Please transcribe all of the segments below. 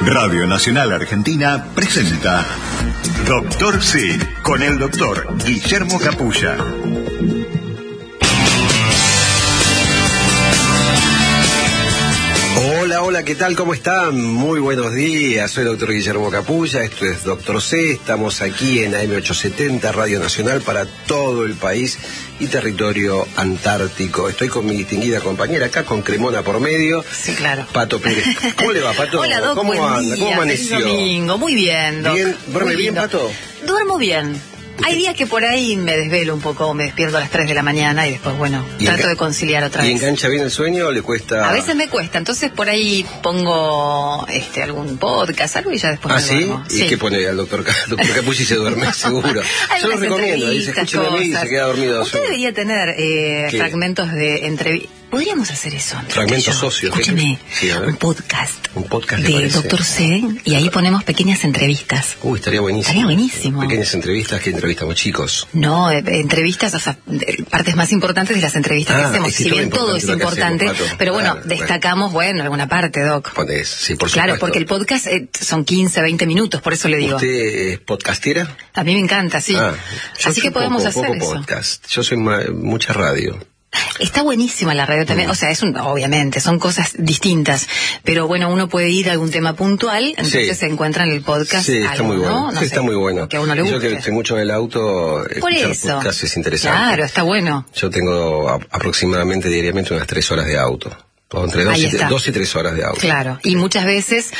Radio Nacional Argentina presenta Doctor C, con el doctor Guillermo Capulla. Hola, ¿qué tal? ¿Cómo están? Muy buenos días, soy el doctor Guillermo Capulla, esto es Doctor C, estamos aquí en AM870, Radio Nacional para todo el país y territorio antártico. Estoy con mi distinguida compañera acá, con Cremona por medio. Sí, claro. Pato Pérez. ¿Cómo le va, Pato? Hola, Doc, ¿Cómo anda? día, ¿Cómo amaneció? feliz domingo, muy bien, Doc. ¿Bien? ¿Duerme bien, Pato? Duermo bien. Hay días que por ahí me desvelo un poco, me despierto a las 3 de la mañana y después, bueno, trato de conciliar otra vez. ¿Y engancha bien el sueño o le cuesta? A veces me cuesta, entonces por ahí pongo algún podcast, algo y ya después me duermo. ¿Y qué pone el doctor Capulla y se duerme seguro? Yo lo recomiendo, dice, escúcheme a mí y se queda dormido. Usted debería tener fragmentos de entrevistas. Podríamos hacer eso. Fragmentos socios. Escúcheme, sí, un podcast. Un podcast de Doctor C, y ahí ponemos pequeñas entrevistas. Estaría buenísimo. Estaría buenísimo. Pequeñas entrevistas que entrevistamos chicos. No, entrevistas, o sea, partes más importantes de las entrevistas que hacemos. Si bien todo es importante, pero bueno, destacamos, alguna parte, Doc. Sí, por supuesto. Claro, porque el podcast son 15, 20 minutos, por eso le digo. ¿Usted es podcastera? A mí me encanta, sí. Así que podemos hacer eso. Podcast. Yo soy mucha radio. Está buenísima la radio también, o sea, obviamente, son cosas distintas, pero bueno, uno puede ir a algún tema puntual, entonces se encuentra en el podcast. Sí, está muy bueno, ¿no? Está muy bueno. Que a uno le guste. Yo que estoy mucho en el auto, por escuchar eso. podcast es interesante. Claro, está bueno. Yo tengo aproximadamente diariamente unas 3 horas de auto. Entre 2 y 3 horas de auto. Claro, y muchas veces,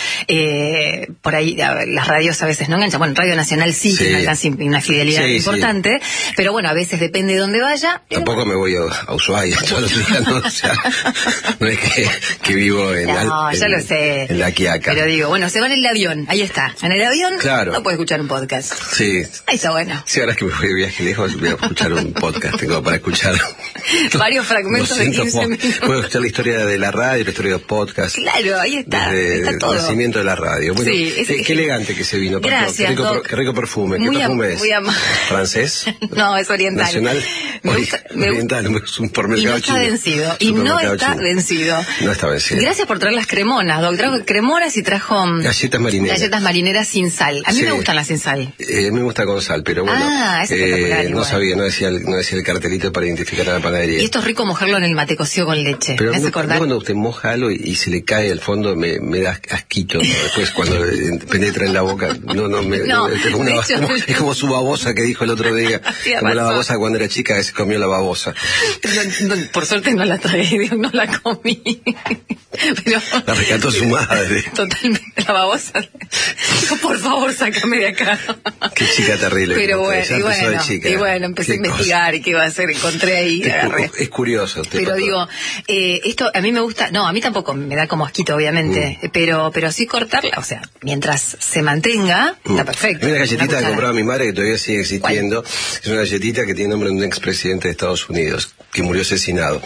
por ahí, las radios a veces no enganchan. Bueno, Radio Nacional sí tiene un alcance y una fidelidad importante, pero bueno, a veces depende de dónde vaya. Tampoco me voy a Ushuaia todos los días, ¿no? O sea, no es que vivo en ya lo sé. En La Quiaca. Pero digo, bueno, se va en el avión, ahí está. En el avión no puede escuchar un podcast. Sí. Ahí está bueno. Sí, ahora es que me voy de viaje lejos, voy a escuchar un podcast. Tengo para escuchar varios fragmentos de 15 minutos. Puedo escuchar la historia de la radio, la historia de los podcasts. Claro, ahí está. Desde está todo. El nacimiento de la radio. Bueno, qué elegante que se vino. Gracias, qué rico perfume. ¿Qué perfume es? ¿Francés? No, es oriental. ¿Nacional? Oriental, es un supermercado chino. Y no está vencido. No está vencido. Gracias por traer las cremonas, Doc. Trajo cremonas y trajo galletas marineras. Galletas marineras sin sal. A mí me gustan las sin sal. Me gusta con sal, pero bueno. Es espectacular. No sabía, no decía el cartelito para identificar a la panadería. Y esto es rico mojarlo en el mate cocido con leche. Pero cuando usted moja algo y se le cae al fondo, me da asquito, ¿no? Después cuando penetra en la boca, es como su babosa que dijo el otro día, como la babosa cuando era chica que se comió la babosa. Por suerte no la tragué, no la comí. Pero la rescató su madre. Totalmente, la babosa dijo, por favor, sácame de acá. Qué chica terrible. Pero bueno, empecé a investigar y qué iba a hacer, encontré ahí, agarré. Es curioso. Pero digo, esto a mí me gusta, a mí tampoco me da como asquito, obviamente, pero sí cortarla, o sea, mientras se mantenga, está perfecto. Hay una galletita que compraba mi madre que todavía sigue existiendo. ¿Cuál? Es una galletita que tiene nombre de un expresidente de Estados Unidos que murió asesinado.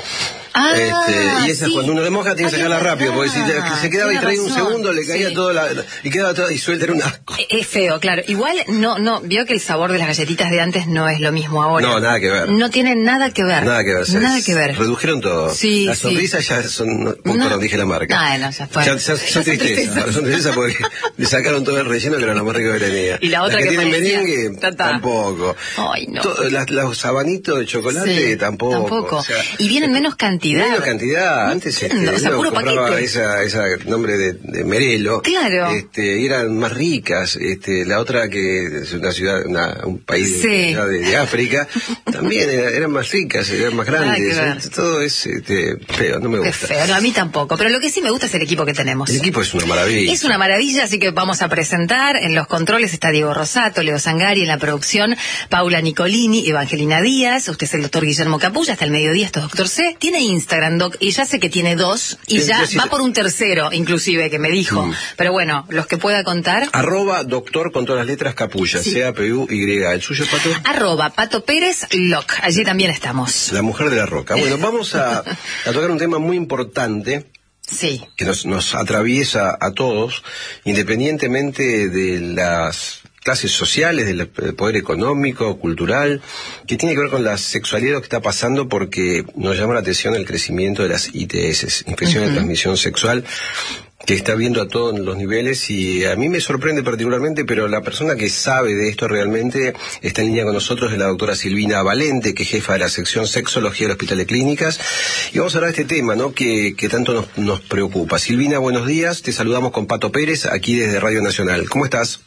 Y esa cuando uno le moja tiene que sacarla rápido, porque si se quedaba distraído un segundo le caía y quedaba todo y suelta, era un asco. Es feo, claro. Igual vio que el sabor de las galletitas de antes no es lo mismo ahora. No, nada que ver. No tiene nada que ver. Nada que ver. Nada que ver. Redujeron todo. Sí, las sonrisas ya son, perdón, dije la marca. No, ya fue. Ya son tristeza. Son tristeza porque le sacaron todo el relleno que era lo más rico que tenía. Y la otra que tienen parecía, merengue, tampoco. Ay, no. Los abanitos de chocolate, tampoco. O sea, y vienen menos cantidad. Menos cantidad. Antes puro compraba paquete. esa nombre de Merelo. Claro. Y eran más ricas. La otra que es una ciudad, un país de África, también eran más ricas, eran más grandes. Todo es feo, no me gusta. Es feo, a mí tampoco. Pero lo que sí me gusta es el equipo que tenemos. El equipo es una maravilla. Es una maravilla, así que vamos a presentar. En los controles está Diego Rosato, Leo Sangari, en la producción Paula Nicolini, Evangelina Díaz. Usted es el doctor Guillermo Capulla, hasta el mediodía esto es Doctor C. Tiene Instagram, Doc, y ya sé que tiene 2, y va por un tercero, inclusive, que me dijo. Pero bueno, los que pueda contar. @doctor con todas las letras Capulla, CAPUY. ¿El suyo, Pato? @Pato Pérez Loc. Allí también estamos. La mujer de la roca. Bueno, vamos a tocar un tema muy importante. Sí. Que nos atraviesa a todos, independientemente de las clases sociales, del poder económico, cultural, que tiene que ver con la sexualidad, lo que está pasando, porque nos llama la atención el crecimiento de las ITS, infecciones de transmisión sexual, que está viendo a todos los niveles, y a mí me sorprende particularmente, pero la persona que sabe de esto realmente está en línea con nosotros, es la doctora Silvina Valente, que es jefa de la sección Sexología del Hospital de Clínicas, y vamos a hablar de este tema, ¿no?, que tanto nos preocupa. Silvina, buenos días, te saludamos con Pato Pérez, aquí desde Radio Nacional. ¿Cómo estás?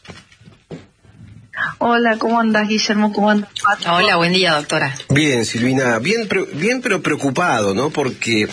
Hola, ¿cómo andás, Guillermo? ¿Cómo andás, Pato? Hola, buen día, doctora. Bien, Silvina, bien pero preocupado, ¿no?, porque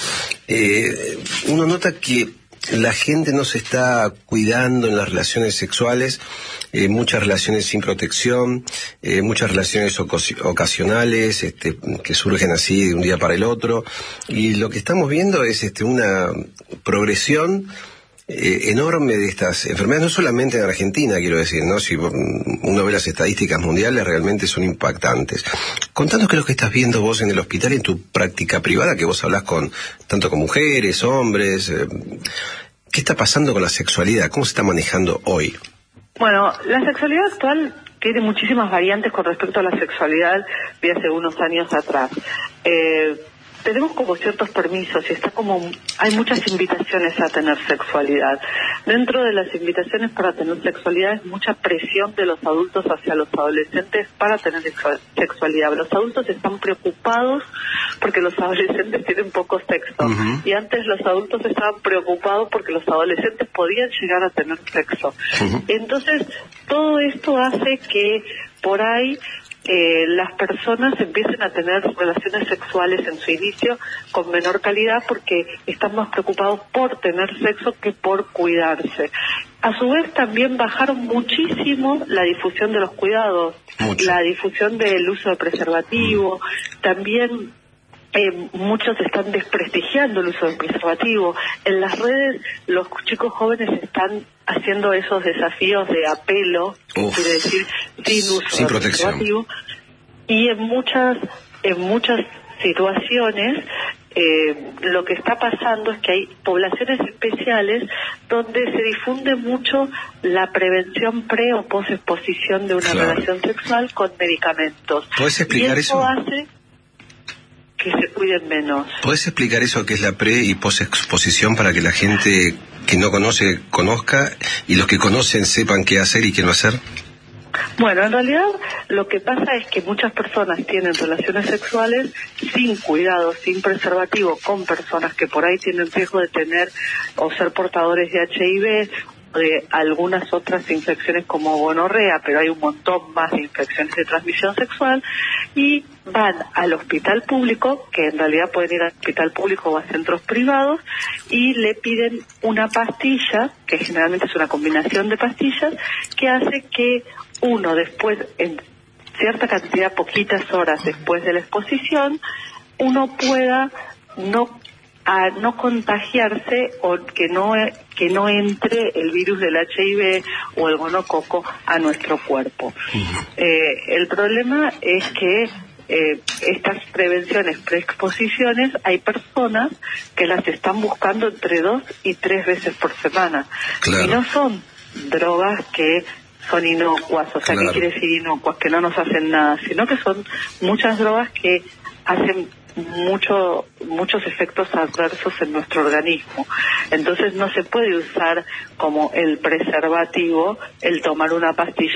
uno nota que la gente no se está cuidando en las relaciones sexuales, muchas relaciones sin protección, muchas relaciones ocasionales, que surgen así de un día para el otro, y lo que estamos viendo es una progresión enorme de estas enfermedades, no solamente en Argentina, quiero decir, ¿no? Si uno ve las estadísticas mundiales, realmente son impactantes. Contanos qué es lo que estás viendo vos en el hospital, en tu práctica privada, que vos hablás tanto con mujeres, hombres. ¿Qué está pasando con la sexualidad? ¿Cómo se está manejando hoy? Bueno, la sexualidad actual tiene muchísimas variantes con respecto a la sexualidad de hace unos años atrás. Tenemos como ciertos permisos y hay muchas invitaciones a tener sexualidad. Dentro de las invitaciones para tener sexualidad es mucha presión de los adultos hacia los adolescentes para tener sexualidad. Los adultos están preocupados porque los adolescentes tienen poco sexo. Uh-huh. Y antes los adultos estaban preocupados porque los adolescentes podían llegar a tener sexo. Uh-huh. Entonces, todo esto hace que por ahí las personas empiecen a tener relaciones sexuales en su inicio con menor calidad porque están más preocupados por tener sexo que por cuidarse. A su vez también bajaron muchísimo la difusión de los cuidados, la difusión del uso de preservativo, también muchos están desprestigiando el uso del preservativo. En las redes los chicos jóvenes están haciendo esos desafíos de apelo, quiere decir sin preservativo, y en muchas situaciones lo que está pasando es que hay poblaciones especiales donde se difunde mucho la prevención pre o post exposición de una relación sexual con medicamentos. ¿Puedes explicar eso? Hace que se cuiden menos. ¿Puedes explicar eso, qué es la pre y post exposición, para que la gente que no conoce conozca y los que conocen sepan qué hacer y qué no hacer? Bueno, en realidad lo que pasa es que muchas personas tienen relaciones sexuales sin cuidado, sin preservativo, con personas que por ahí tienen riesgo de tener o ser portadores de HIV, de algunas otras infecciones como gonorrea, pero hay un montón más de infecciones de transmisión sexual, y van al hospital público, que en realidad pueden ir al hospital público o a centros privados, y le piden una pastilla, que generalmente es una combinación de pastillas, que hace que uno después, en cierta cantidad, poquitas horas después de la exposición, uno pueda no contagiarse o que no entre el virus del HIV o el gonococo a nuestro cuerpo. El problema es que estas prevenciones, preexposiciones, hay personas que las están buscando entre 2 y 3 veces por semana. Claro. Y no son drogas que son inocuas, o sea, ¿qué quiere decir inocuas? Que no nos hacen nada, sino que son muchas drogas que hacen muchos efectos adversos en nuestro organismo. Entonces no se puede usar como el preservativo el tomar una pastilla